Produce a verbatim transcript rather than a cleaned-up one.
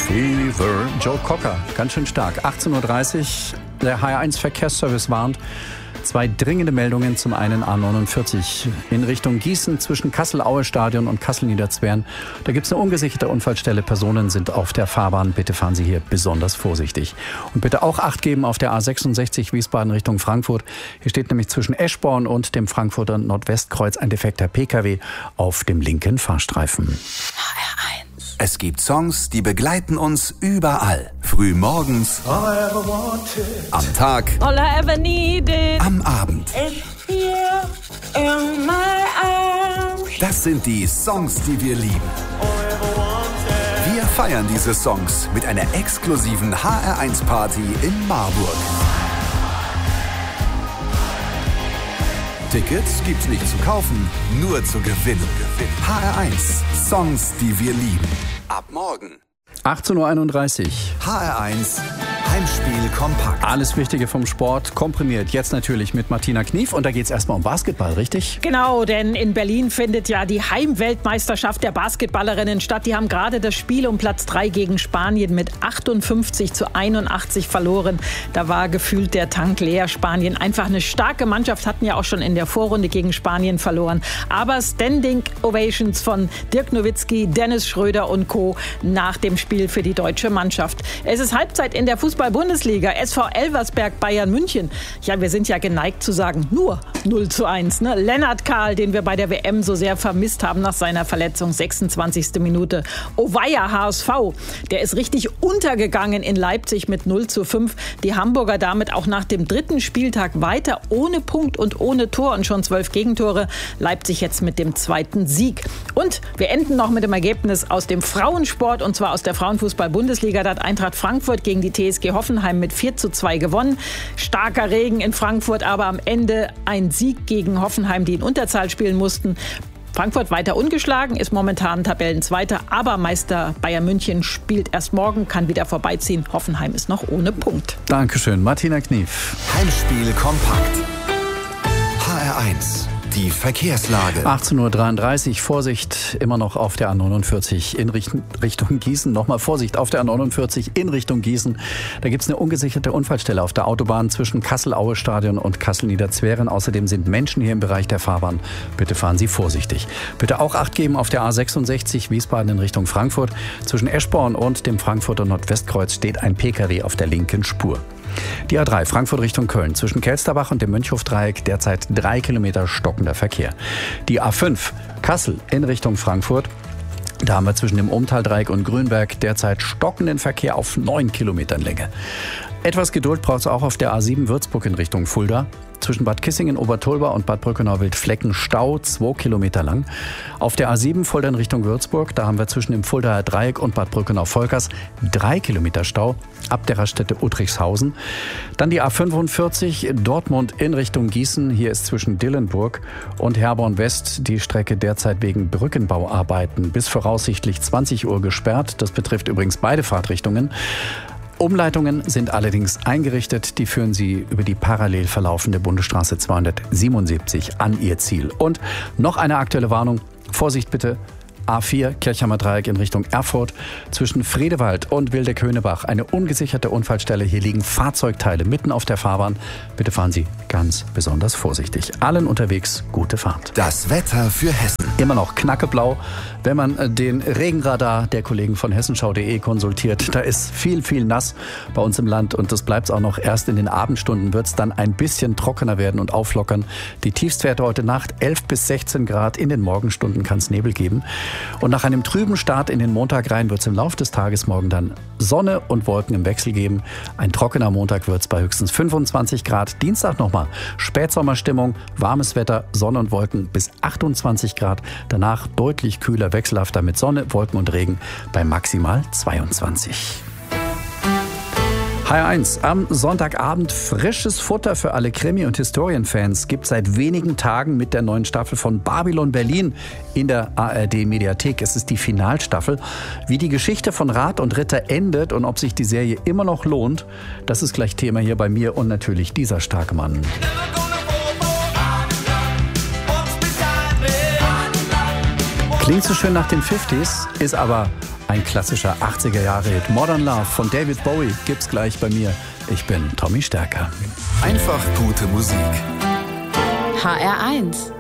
Fever. Joe Cocker, ganz schön stark. achtzehn Uhr dreißig, der H R eins Verkehrsservice warnt. Zwei dringende Meldungen. Zum einen A neunundvierzig in Richtung Gießen zwischen Kassel-Aue-Stadion und Kassel-Niederzwern. Da gibt es eine ungesicherte Unfallstelle. Personen sind auf der Fahrbahn. Bitte fahren Sie hier besonders vorsichtig. Und bitte auch Acht geben auf der A sechsundsechzig Wiesbaden Richtung Frankfurt. Hier steht nämlich zwischen Eschborn und dem Frankfurter Nordwestkreuz ein defekter P K W auf dem linken Fahrstreifen. H R eins. Es gibt Songs, die begleiten uns überall. Früh morgens, am Tag, All I ever needed. am Abend. It's here in my arms. Das sind die Songs, die wir lieben. Wir feiern diese Songs mit einer exklusiven H R eins Party in Marburg. Tickets gibt's nicht zu kaufen, nur zu gewinnen. H R eins, Songs, die wir lieben. Ab morgen. achtzehn Uhr einunddreißig. H R eins, Heimspiel kompakt. Alles Wichtige vom Sport komprimiert. Jetzt natürlich mit Martina Knief. Und da geht es erstmal um Basketball, richtig? Genau, denn in Berlin findet ja die Heimweltmeisterschaft der Basketballerinnen statt. Die haben gerade das Spiel um Platz drei gegen Spanien mit achtundfünfzig zu einundachtzig verloren. Da war gefühlt der Tank leer. Spanien einfach eine starke Mannschaft, hatten ja auch schon in der Vorrunde gegen Spanien verloren. Aber Standing Ovations von Dirk Nowitzki, Dennis Schröder und Co. nach dem Spiel für die deutsche Mannschaft. Es ist Halbzeit in der Fußball-Bundesliga. S V Elversberg, Bayern München. Ja, wir sind ja geneigt zu sagen, nur null zu eins. Ne? Lennart Kahl, den wir bei der W M so sehr vermisst haben nach seiner Verletzung, sechsundzwanzigste Minute. Oweia H S V, der ist richtig untergegangen in Leipzig mit null zu fünf. Die Hamburger damit auch nach dem dritten Spieltag weiter ohne Punkt und ohne Tor und schon zwölf Gegentore. Leipzig jetzt mit dem zweiten Sieg. Und wir enden noch mit dem Ergebnis aus dem Frauensport, und zwar aus der Frauenfußball-Bundesliga. Da hat Eintracht Frankfurt gegen die T S G Hoffenheim mit vier zu zwei gewonnen. Starker Regen in Frankfurt, aber am Ende ein Sieg gegen Hoffenheim, die in Unterzahl spielen mussten. Frankfurt weiter ungeschlagen, ist momentan Tabellenzweiter, aber Meister Bayern München spielt erst morgen, kann wieder vorbeiziehen. Hoffenheim ist noch ohne Punkt. Dankeschön, Martina Knief. Heimspiel kompakt. H R eins. Die Verkehrslage. achtzehn Uhr dreiunddreißig, Vorsicht immer noch auf der A neunundvierzig in Richtung, Richtung Gießen. Nochmal Vorsicht auf der A neunundvierzig in Richtung Gießen. Da gibt es eine ungesicherte Unfallstelle auf der Autobahn zwischen Kassel-Aue-Stadion und Kassel-Niederzweren. Außerdem sind Menschen hier im Bereich der Fahrbahn. Bitte fahren Sie vorsichtig. Bitte auch Acht geben auf der A sechsundsechzig Wiesbaden in Richtung Frankfurt. Zwischen Eschborn und dem Frankfurter Nordwestkreuz steht ein P K W auf der linken Spur. Die A drei Frankfurt Richtung Köln zwischen Kelsterbach und dem Mönchhofdreieck derzeit drei Kilometer stockender Verkehr. Die A fünf Kassel in Richtung Frankfurt. Da haben wir zwischen dem Umtaldreieck und Grünberg derzeit stockenden Verkehr auf neun Kilometern Länge. Etwas Geduld braucht es auch auf der A sieben Würzburg in Richtung Fulda. Zwischen Bad Kissingen, Obertolba und Bad Brückenau-Wildflecken Stau, zwei Kilometer lang. Auf der A sieben Fulda in Richtung Würzburg, da haben wir zwischen dem Fuldaer Dreieck und Bad Brückenau-Volkers drei Kilometer Stau ab der Raststätte Uttrichshausen. Dann die A fünfundvierzig Dortmund in Richtung Gießen. Hier ist zwischen Dillenburg und Herborn West die Strecke derzeit wegen Brückenbauarbeiten bis voraussichtlich zwanzig Uhr gesperrt. Das betrifft übrigens beide Fahrtrichtungen. Umleitungen sind allerdings eingerichtet. Die führen Sie über die parallel verlaufende Bundesstraße zweihundertsiebenundsiebzig an Ihr Ziel. Und noch eine aktuelle Warnung. Vorsicht bitte. A vier Kirchheimer Dreieck in Richtung Erfurt. Zwischen Fredewald und Wildeck-Höhnebach eine ungesicherte Unfallstelle. Hier liegen Fahrzeugteile mitten auf der Fahrbahn. Bitte fahren Sie ganz besonders vorsichtig. Allen unterwegs gute Fahrt. Das Wetter für Hessen. Immer noch knackeblau, wenn man den Regenradar der Kollegen von hessenschau punkt de konsultiert. Da ist viel, viel nass bei uns im Land und das bleibt auch noch. Erst in den Abendstunden wird es dann ein bisschen trockener werden und auflockern. Die Tiefstwerte heute Nacht elf bis sechzehn Grad. In den Morgenstunden kann es Nebel geben. Und nach einem trüben Start in den Montag rein wird es im Laufe des Tages morgen dann Sonne und Wolken im Wechsel geben. Ein trockener Montag wird es bei höchstens fünfundzwanzig Grad. Dienstag nochmal Spätsommerstimmung, warmes Wetter, Sonne und Wolken bis achtundzwanzig Grad. Danach deutlich kühler, wechselhafter mit Sonne, Wolken und Regen bei maximal zweiundzwanzig. H R eins, am Sonntagabend frisches Futter für alle Krimi- und Historienfans gibt seit wenigen Tagen mit der neuen Staffel von Babylon Berlin in der A R D-Mediathek. Es ist die Finalstaffel. Wie die Geschichte von Rat und Ritter endet und ob sich die Serie immer noch lohnt, das ist gleich Thema hier bei mir und natürlich dieser starke Mann. Klingt so schön nach den fünfziger, ist aber Ein klassischer achtziger-Jahre-Hit. Modern Love von David Bowie gibt's gleich bei mir. Ich bin Tommy Stärker. Einfach gute Musik. H R eins.